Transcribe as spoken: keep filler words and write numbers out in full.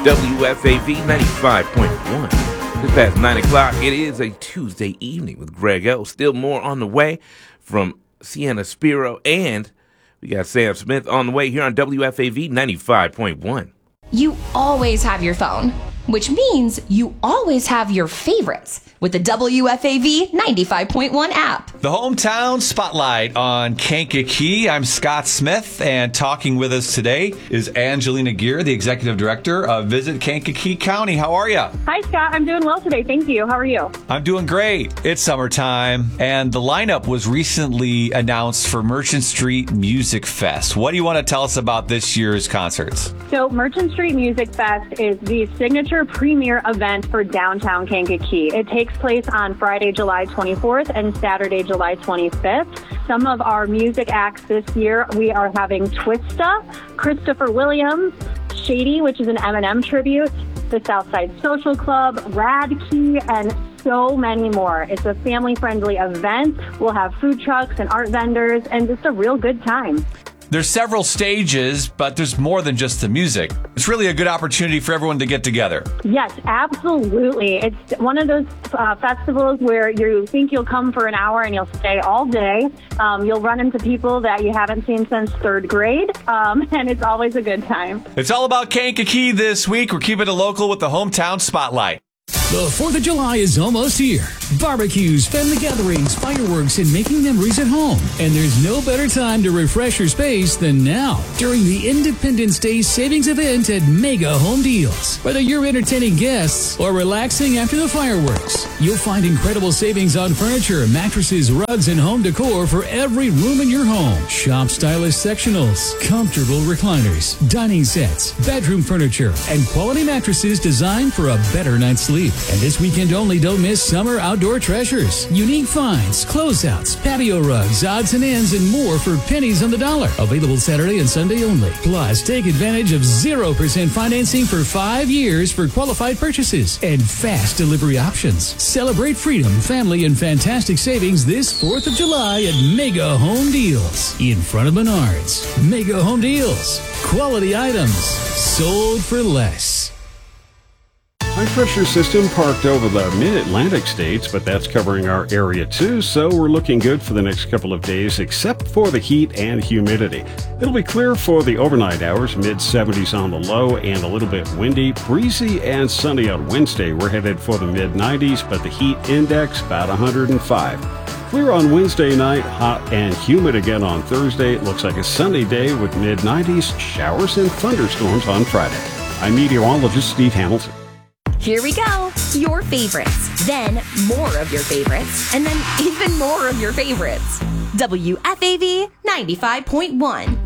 W F A V ninety-five point one. It's past nine o'clock. It is a Tuesday evening with Greg L. Still more on the way from Sienna Spiro, and we got Sam Smith on the way here on W F A V ninety-five point one. You always have your phone, which means you always have your favorites with the W F A V ninety-five point one app. The Hometown Spotlight on Kankakee. I'm Scott Smith, and talking with us today is Angelina Gear, the Executive Director of Visit Kankakee County. How are you? Hi, Scott. I'm doing well today. Thank you. How are you? I'm doing great. It's summertime, and the lineup was recently announced for Merchant Street Music Fest. What do you want to tell us about this year's concerts? So, Merchant Street Music Fest is the signature premier event for downtown Kankakee. It takes place on Friday, July twenty-fourth and Saturday, July twenty-fifth. Some of our music acts this year, we are having Twista, Christopher Williams, Shady, which is an Eminem tribute, the Southside Social Club, Radkey, and so many more. It's a family-friendly event. We'll have food trucks and art vendors, and just a real good time. There's several stages, but there's more than just the music. It's really a good opportunity for everyone to get together. Yes, absolutely. It's one of those uh, festivals where you think you'll come for an hour and you'll stay all day. Um, you'll run into people that you haven't seen since third grade, um, and it's always a good time. It's all about Kankakee this week. We're keeping it local with the Hometown Spotlight. The fourth of July is almost here. Barbecues, family gatherings, fireworks, and making memories at home. And there's no better time to refresh your space than now, during the Independence Day savings event at Mega Home Deals. Whether you're entertaining guests or relaxing after the fireworks, you'll find incredible savings on furniture, mattresses, rugs, and home decor for every room in your home. Shop stylish sectionals, comfortable recliners, dining sets, bedroom furniture, and quality mattresses designed for a better night's sleep. And this weekend only, don't miss summer outdoor treasures, unique finds, closeouts, patio rugs, odds and ends, and more for pennies on the dollar. Available Saturday and Sunday only. Plus, take advantage of zero percent financing for five years for qualified purchases and fast delivery options. Celebrate freedom, family, and fantastic savings this fourth of July at Mega Home Deals in front of Menards. Mega Home Deals. Quality items sold for less. High-pressure system parked over the mid-Atlantic states, but that's covering our area too, so we're looking good for the next couple of days, except for the heat and humidity. It'll be clear for the overnight hours, mid-seventies on the low and a little bit windy, breezy and sunny on Wednesday. We're headed for the mid-nineties, but the heat index about one hundred five. Clear on Wednesday night, hot and humid again on Thursday. It looks like a sunny day with mid-nineties, showers and thunderstorms on Friday. I'm meteorologist Steve Hamilton. Here we go. Your favorites, then more of your favorites, and then even more of your favorites. W F A V ninety-five point one.